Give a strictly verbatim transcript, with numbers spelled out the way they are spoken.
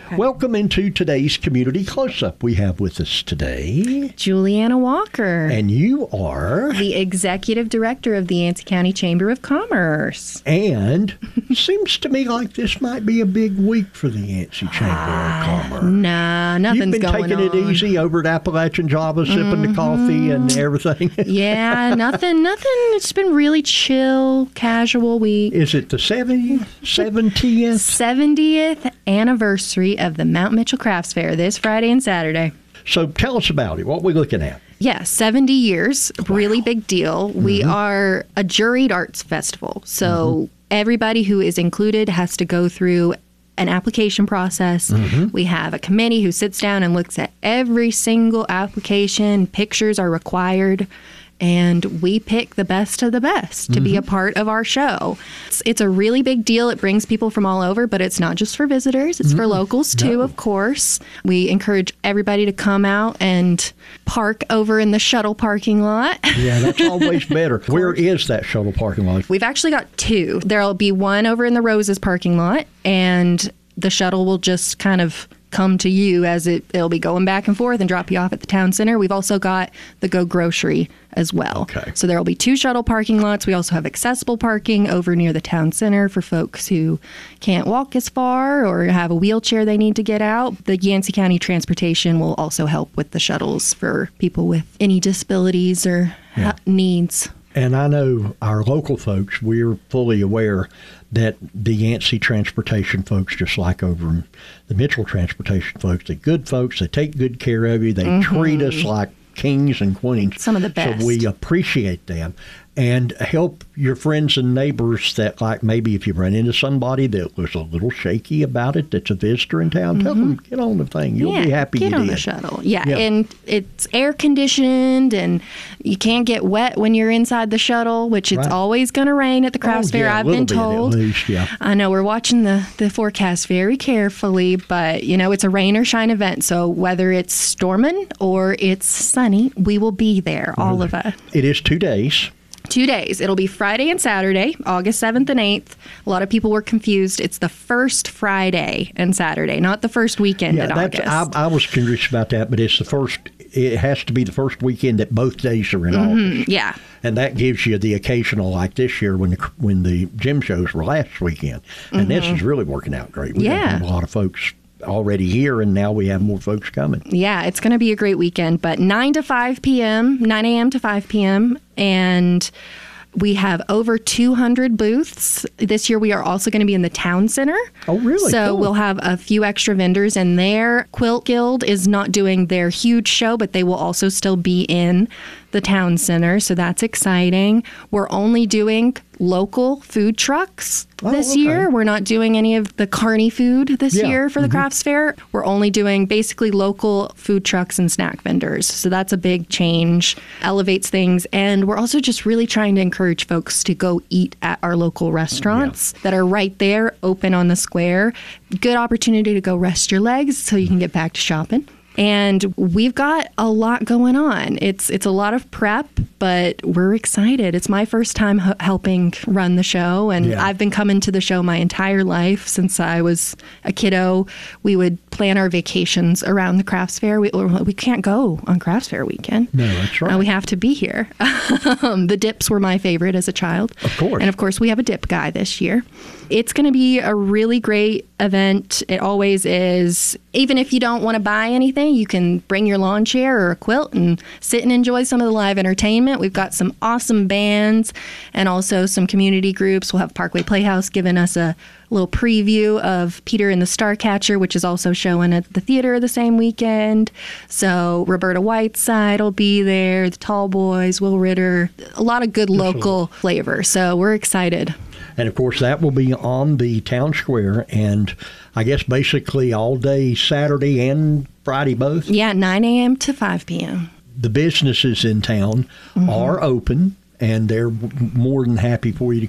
Welcome into today's Community Close-Up. We have with us today Juliana Walker. And you are the Executive Director of the Yancey County Chamber of Commerce. And seems to me like this might be a big week for the Yancey Chamber uh, of Commerce. Nah, nothing's You've been going taking on. it easy over at Appalachian Java, sipping mm-hmm. the coffee and everything. Yeah, nothing, nothing. It's been really chill, casual week. Is it the seventieth? seventieth? seventieth anniversary of the Mount Mitchell Crafts Fair this Friday and Saturday. So tell us about it. What are we looking at? Yeah, seventy years, wow. Really big deal. Mm-hmm. We are a juried arts festival. So mm-hmm. everybody who is included has to go through an application process. Mm-hmm. We have a committee who sits down and looks at every single application. Pictures are required. And we pick the best of the best to mm-hmm. be a part of our show. It's, it's a really big deal. It brings people from all over, but it's not just for visitors. It's mm-hmm. for locals, too, no. of course. We encourage everybody to come out and park over in the shuttle parking lot. Yeah, that's always better. Where is that shuttle parking lot? We've actually got two. There'll be one over in the Roses parking lot, and the shuttle will just kind of come to you as it, it'll be going back and forth and drop you off at the town center. We've also got the Go Grocery as well. Okay. So there will be two shuttle parking lots. We also have accessible parking over near the town center for folks who can't walk as far or have a wheelchair they need to get out. The Yancey County Transportation will also help with the shuttles for people with any disabilities or yeah. ha- needs. And I know our local folks, we're fully aware that the Yancey Transportation folks, just like over in the Mitchell Transportation folks, they're good folks. They take good care of you. They mm-hmm. treat us like kings and queens. Some of the best. So we appreciate them. And help your friends and neighbors that, like, maybe if you run into somebody that was a little shaky about it, that's a visitor in town, mm-hmm. tell them, get on the thing. You'll yeah, be happy you you did. Get on did. the shuttle. Yeah. yeah, and it's air conditioned, and you can't get wet when you're inside the shuttle, which it's right. always going to rain at the Crafts oh, Fair, yeah, I've a little been bit told. At least, yeah. I know we're watching the, the forecast very carefully, but, you know, it's a rain or shine event, so whether it's storming or it's sunny, we will be there, all really? of us. It is two days. Two days. It'll be Friday and Saturday, August seventh and eighth. A lot of people were confused. It's the first Friday and Saturday, not the first weekend yeah, in that's, August. I, I was curious about that, but it's the first, it has to be the first weekend that both days are in mm-hmm, August. Yeah. And that gives you the occasional, like this year when the when the gym shows were last weekend. And mm-hmm. this is really working out great. We yeah. have a lot of folks already here, and now we have more folks coming. Yeah, it's going to be a great weekend, but nine to five p.m., nine a.m. to five p.m., and we have over two hundred booths. This year we are also going to be in the town center. Oh, really? So cool. We'll have a few extra vendors in there. Quilt Guild is not doing their huge show, but they will also still be in the town center. So that's exciting. We're only doing local food trucks oh, this okay. year. We're not doing any of the carny food this yeah. year for the mm-hmm. Crafts Fair. We're only doing basically local food trucks and snack vendors. So that's a big change, elevates things. And we're also just really trying to encourage folks to go eat at our local restaurants yeah. that are right there, open on the square. Good opportunity to go rest your legs so you can get back to shopping. And we've got a lot going on. It's it's a lot of prep, but we're excited. It's my first time h- helping run the show, and yeah. I've been coming to the show my entire life since I was a kiddo. We would plan our vacations around the Crafts Fair. We, we can't go on Crafts Fair weekend. No, that's right. Uh, we have to be here. um, the dips were my favorite as a child. Of course. And of course, we have a dip guy this year. It's going to be a really great event. It always is. Even if you don't want to buy anything, you can bring your lawn chair or a quilt and sit and enjoy some of the live entertainment. We've got some awesome bands and also some community groups. We'll have Parkway Playhouse giving us a little preview of Peter and the Starcatcher, which is also showing at the theater the same weekend. So Roberta Whiteside will be there, the Tall Boys, Will Ritter, a lot of good local flavor. So we're excited. And, of course, that will be on the town square, and I guess basically all day Saturday and Friday both? Yeah, nine a.m. to five p.m. The businesses in town mm-hmm. are open, and they're more than happy for you to